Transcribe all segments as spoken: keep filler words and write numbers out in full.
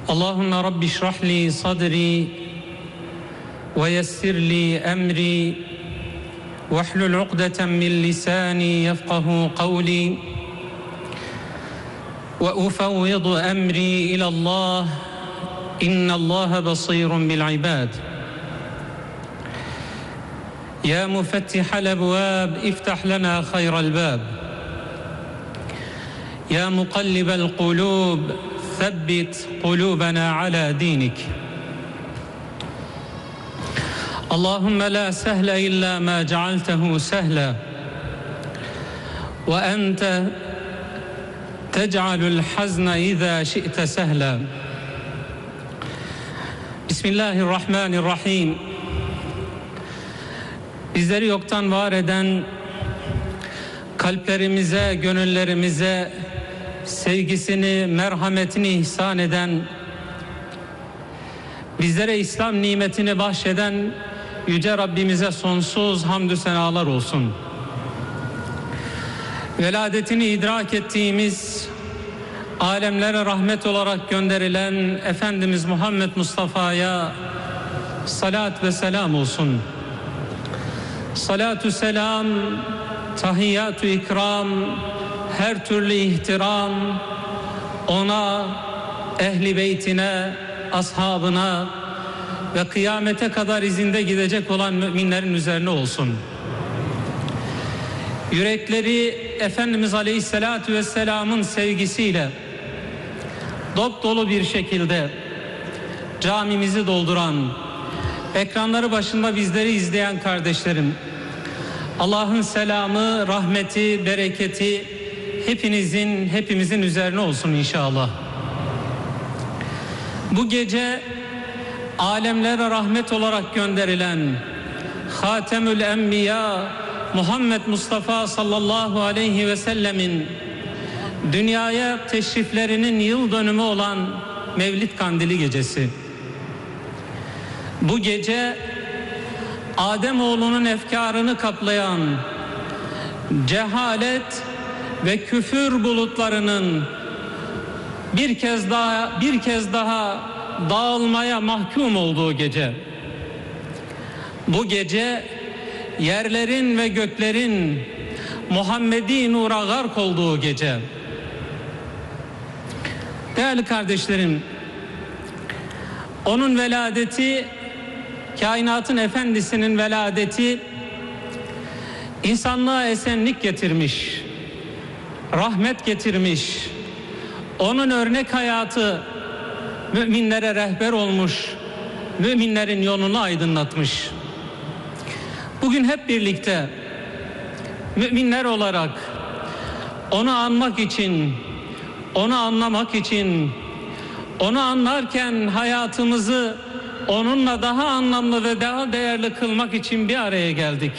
اللهم رب اشرح لي صدري ويسر لي أمري واحلل عقدة من لساني يفقه قولي وأفوض أمري إلى الله إن الله بصير بالعباد. يا مفتح الأبواب افتح لنا خير الباب. يا مقلب القلوب ثبت قلوبنا على دينك. اللهم لا سهل إلا ما جعلته سهلا وأنت تجعل الحزن إذا شئت سهلا. Bismillahirrahmanirrahim. Bizleri yoktan var eden, kalplerimize, gönüllerimize sevgisini, merhametini ihsan eden, bizlere İslam nimetini bahşeden Yüce Rabbimize sonsuz hamdü senalar olsun. Veladetini idrak ettiğimiz, alemlere rahmet olarak gönderilen Efendimiz Muhammed Mustafa'ya salat ve selam olsun. Salatü selam, tahiyyatü ikram, her türlü ihtiram ona, ehli beytine, ashabına ve kıyamete kadar izinde gidecek olan müminlerin üzerine olsun. Yürekleri Efendimiz Aleyhisselatü Vesselam'ın sevgisiyle dop dolu bir şekilde camimizi dolduran, ekranları başında bizleri izleyen kardeşlerim, Allah'ın selamı, rahmeti, bereketi hepinizin, hepimizin üzerine olsun inşallah. Bu gece alemlere rahmet olarak gönderilen Hatemül Enbiya Muhammed Mustafa sallallahu aleyhi ve sellemin dünyaya teşriflerinin yıl dönümü olan Mevlid Kandili gecesi. Bu gece Ademoğlunun efkarını kaplayan cehalet ve küfür bulutlarının bir kez daha bir kez daha dağılmaya mahkum olduğu gece. Bu gece yerlerin ve göklerin Muhammedi nura gark olduğu gece. Değerli kardeşlerim, onun veladeti, kainatın efendisinin veladeti insanlığa esenlik getirmiş, rahmet getirmiş. Onun örnek hayatı müminlere rehber olmuş, müminlerin yolunu aydınlatmış. Bugün hep birlikte müminler olarak onu anmak için, onu anlamak için, onu anlarken hayatımızı onunla daha anlamlı ve daha değerli kılmak için bir araya geldik.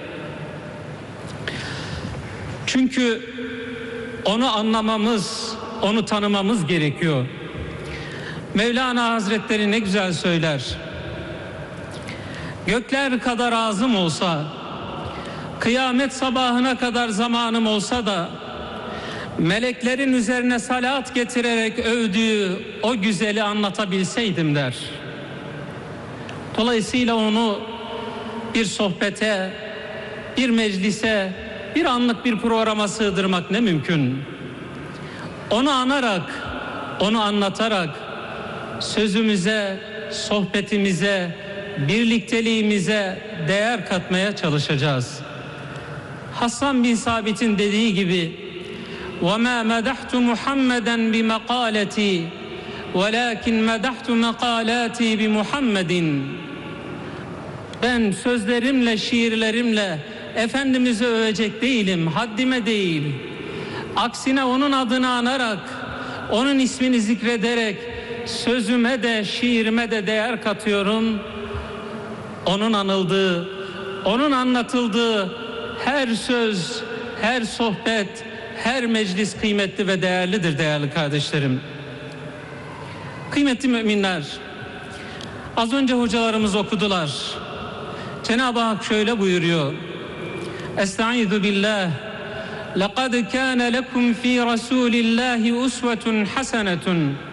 Çünkü onu anlamamız, onu tanımamız gerekiyor. Mevlana Hazretleri ne güzel söyler. Gökler kadar ağzım olsa, kıyamet sabahına kadar zamanım olsa da meleklerin üzerine salat getirerek övdüğü o güzeli anlatabilseydim der. Dolayısıyla onu bir sohbete, bir meclise, bir anlık bir programa sığdırmak ne mümkün. Onu anarak, onu anlatarak sözümüze, sohbetimize, birlikteliğimize değer katmaya çalışacağız. Hasan bin Sabit'in dediği gibi وَمَا مَدَحْتُ مُحَمَّدًا بِمَقَالَتِي وَلَكِنْ مَدَحْتُ مَقَالَاتِي بِمُحَمَّدٍ. Ben sözlerimle, şiirlerimle Efendimiz'i övecek değilim, haddime değil. Aksine onun adını anarak, onun ismini zikrederek sözüme de, şiirime de değer katıyorum. Onun anıldığı, onun anlatıldığı her söz, her sohbet, her meclis kıymetli ve değerlidir değerli kardeşlerim. Kıymetli müminler, az önce hocalarımız okudular. Cenab-ı Hak şöyle buyuruyor. Estaizu billah. لَقَدْ كَانَ لَكُمْ فِي رَسُولِ اللّٰهِ أُسْوَةٌ حَسَنَةٌ